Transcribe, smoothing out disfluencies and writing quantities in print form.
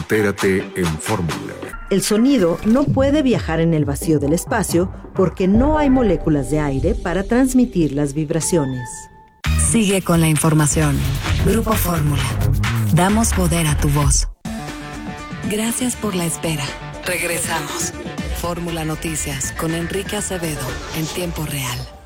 Entérate en Fórmula. El sonido no puede viajar en el vacío del espacio porque no hay moléculas de aire para transmitir las vibraciones. Sigue con la información. Grupo Fórmula. Damos poder a tu voz. Gracias por la espera. Regresamos. Fórmula Noticias con Enrique Acevedo en tiempo real.